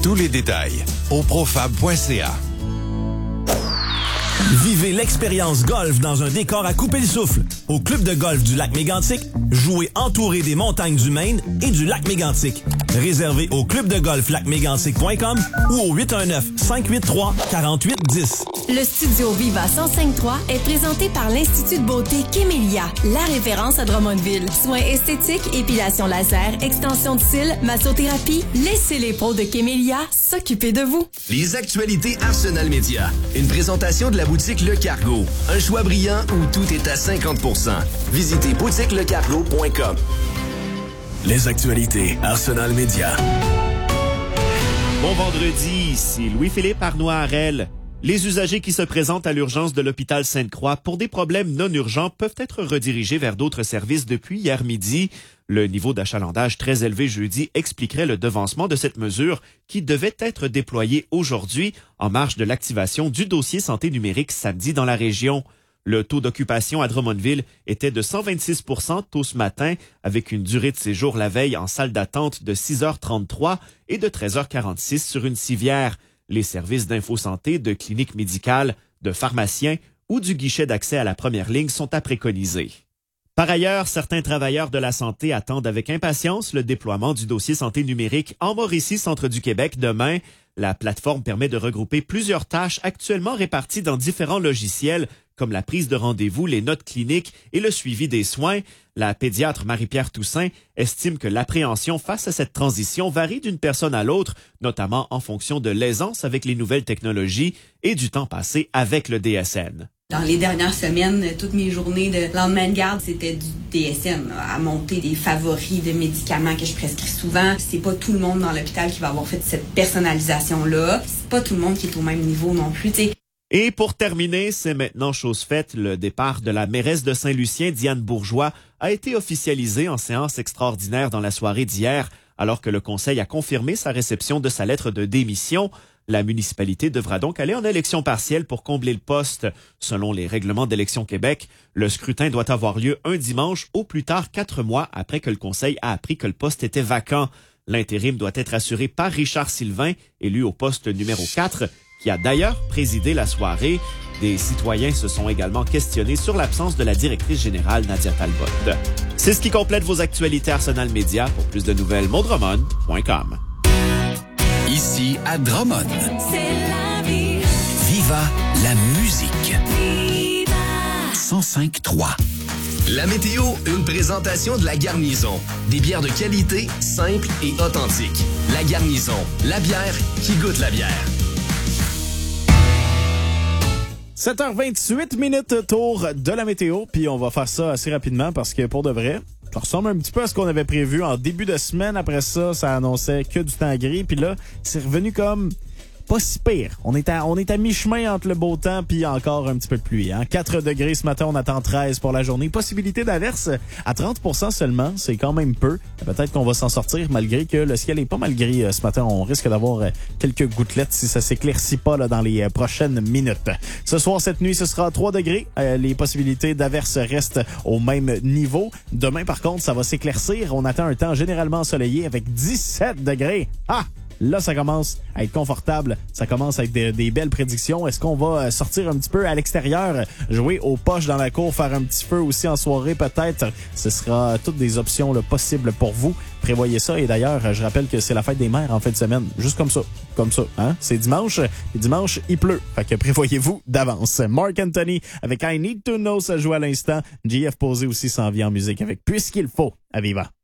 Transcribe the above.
Tous les détails au profab.ca. Vivez l'expérience golf dans un décor à couper le souffle. Au club de golf du lac Mégantic, jouez entouré des montagnes du Maine et du lac Mégantic. Réservez au clubdegolflacmégantic.com ou au 819-583-4810. Le studio Viva 105.3 est présenté par l'Institut de beauté Kémélia, la référence à Drummondville. Soins esthétiques, épilation laser, extension de cils, massothérapie. Laissez les pros de Kémélia s'occuper de vous. Les actualités Arsenal Média. Une présentation de la boutique Le Cargo. Un choix brillant où tout est à 50%. Visitez boutiquelecargo.com. Les actualités Arsenal Média. Bon vendredi, ici Louis-Philippe Arnois-Harel. Les usagers qui se présentent à l'urgence de l'hôpital Sainte-Croix pour des problèmes non urgents peuvent être redirigés vers d'autres services depuis hier midi. Le niveau d'achalandage très élevé jeudi expliquerait le devancement de cette mesure qui devait être déployée aujourd'hui en marge de l'activation du dossier santé numérique samedi dans la région. Le taux d'occupation à Drummondville était de 126 % tôt ce matin, avec une durée de séjour la veille en salle d'attente de 6h33 et de 13h46 sur une civière. Les services d'infosanté, de cliniques médicales, de pharmaciens ou du guichet d'accès à la première ligne sont à préconiser. Par ailleurs, certains travailleurs de la santé attendent avec impatience le déploiement du dossier santé numérique en Mauricie, centre du Québec, demain. La plateforme permet de regrouper plusieurs tâches actuellement réparties dans différents logiciels, comme la prise de rendez-vous, les notes cliniques et le suivi des soins. La pédiatre Marie-Pierre Toussaint estime que l'appréhension face à cette transition varie d'une personne à l'autre, notamment en fonction de l'aisance avec les nouvelles technologies et du temps passé avec le DSN. Dans les dernières semaines, toutes mes journées de lendemain de garde, c'était du DSN, à monter des favoris de médicaments que je prescris souvent. C'est pas tout le monde dans l'hôpital qui va avoir fait cette personnalisation-là. C'est pas tout le monde qui est au même niveau non plus, tu sais. Et pour terminer, c'est maintenant chose faite, le départ de la mairesse de Saint-Lucien, Diane Bourgeois, a été officialisé en séance extraordinaire dans la soirée d'hier, alors que le conseil a confirmé sa réception de sa lettre de démission. La municipalité devra donc aller en élection partielle pour combler le poste. Selon les règlements d'Élection Québec, le scrutin doit avoir lieu un dimanche, au plus tard 4 mois après que le conseil a appris que le poste était vacant. L'intérim doit être assuré par Richard Sylvain, élu au poste numéro 4, qui a d'ailleurs présidé la soirée. Des citoyens se sont également questionnés sur l'absence de la directrice générale Nadia Talbot. C'est ce qui complète vos actualités Arsenal Média. Pour plus de nouvelles, mondromon.com. Ici à Drummond. C'est la vie. Viva la musique. Viva. 105.3. La météo, une présentation de La Garnison. Des bières de qualité, simples et authentiques. La Garnison, la bière qui goûte la bière. 7h28 minutes, tour de la météo, puis on va faire ça assez rapidement parce que pour de vrai, ça ressemble un petit peu à ce qu'on avait prévu en début de semaine. Après ça, ça annonçait que du temps gris, puis là, c'est revenu comme pas si pire. On est à mi-chemin entre le beau temps puis encore un petit peu de pluie. 4 degrés ce matin, on attend 13 pour la journée. Possibilité d'averse à 30% seulement, c'est quand même peu. Peut-être qu'on va s'en sortir malgré que le ciel est pas mal gris ce matin. On risque d'avoir quelques gouttelettes si ça s'éclaircit pas là, dans les prochaines minutes. Ce soir, cette nuit, ce sera 3 degrés. Les possibilités d'averse restent au même niveau. Demain, par contre, ça va s'éclaircir. On attend un temps généralement ensoleillé avec 17 degrés. Ah! Là, ça commence à être confortable. Ça commence à être des belles prédictions. Est-ce qu'on va sortir un petit peu à l'extérieur, jouer aux poches dans la cour, faire un petit feu aussi en soirée peut-être? Ce sera toutes des options là, possibles pour vous. Prévoyez ça. Et d'ailleurs, je rappelle que c'est la fête des mères en fin de semaine. Juste comme ça. C'est dimanche. Et dimanche, il pleut. Fait que prévoyez-vous d'avance. Mark Anthony avec I Need to Know, ça joue à l'instant. JF Posé aussi s'en vient en musique avec Puisqu'il faut. À Viva.